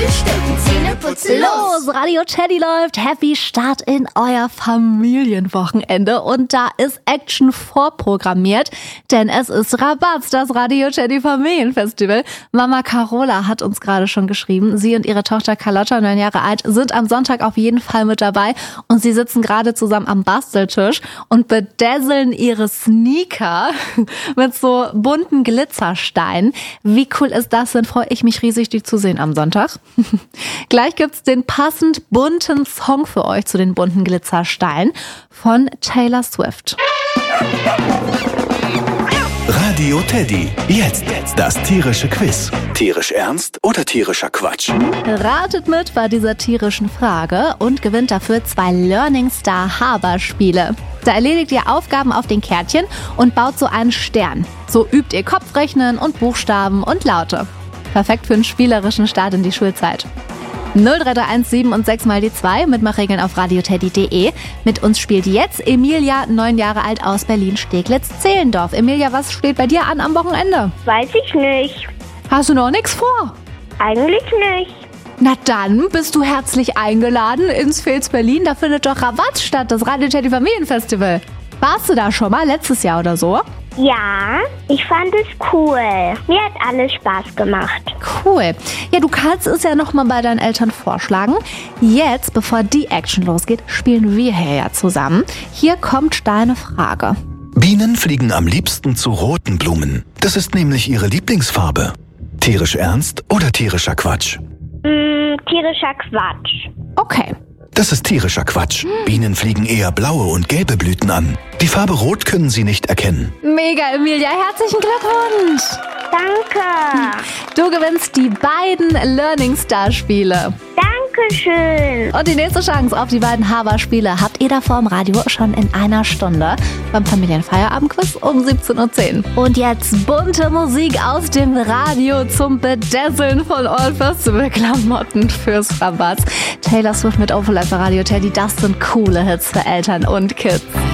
Frühstücken, Zähne putzen, los! Radio Teddy läuft. Happy Start in euer Familienwochenende. Und da ist Action vorprogrammiert, denn es ist Rabatz, das Radio Teddy Familienfestival. Mama Carola hat uns gerade schon geschrieben. Sie und ihre Tochter Carlotta, 9 Jahre alt, sind am Sonntag auf jeden Fall mit dabei. Und sie sitzen gerade zusammen am Basteltisch und bedazzlen ihre Sneaker mit so bunten Glitzersteinen. Wie cool ist das denn? Freue ich mich riesig, die zu sehen am Sonntag. Gleich gibt's den passend bunten Song für euch zu den bunten Glitzersteinen von Taylor Swift. Radio Teddy. Jetzt das tierische Quiz. Tierisch ernst oder tierischer Quatsch? Ratet mit bei dieser tierischen Frage und gewinnt dafür 2 Learning Star Haber-Spiele. Da erledigt ihr Aufgaben auf den Kärtchen und baut so einen Stern. So übt ihr Kopfrechnen und Buchstaben und Laute. Perfekt für einen spielerischen Start in die Schulzeit. 03317 und 6 mal die 2, Mitmachregeln auf radioteddy.de. Mit uns spielt jetzt Emilia, 9 Jahre alt, aus Berlin-Steglitz-Zehlendorf. Emilia, was steht bei dir an am Wochenende? Weiß ich nicht. Hast du noch nichts vor? Eigentlich nicht. Na dann bist du herzlich eingeladen ins Vils Berlin. Da findet doch Rabatz statt, das Radio Teddy Familienfestival. Warst du da schon mal, letztes Jahr oder so? Ja, ich fand es cool. Mir hat alles Spaß gemacht. Cool. Ja, du kannst es ja nochmal bei deinen Eltern vorschlagen. Jetzt, bevor die Action losgeht, spielen wir hier ja zusammen. Hier kommt deine Frage. Bienen fliegen am liebsten zu roten Blumen. Das ist nämlich ihre Lieblingsfarbe. Tierisch ernst oder tierischer Quatsch? Tierischer Quatsch. Okay. Das ist tierischer Quatsch. Bienen fliegen eher blaue und gelbe Blüten an. Die Farbe Rot können sie nicht erkennen. Mega, Emilia. Herzlichen Glückwunsch. Danke. Du gewinnst die beiden Learning Star Spiele. Dankeschön. Und die nächste Chance auf die beiden Haber-Spiele habt ihr da vor im Radio schon in einer Stunde beim Familienfeierabendquiz um 17:10 Uhr. Und jetzt bunte Musik aus dem Radio zum Bedazzlen von All Festival-Klamotten fürs Rabatz. Taylor Swift mit Overlap bei Radio Teddy, das sind coole Hits für Eltern und Kids.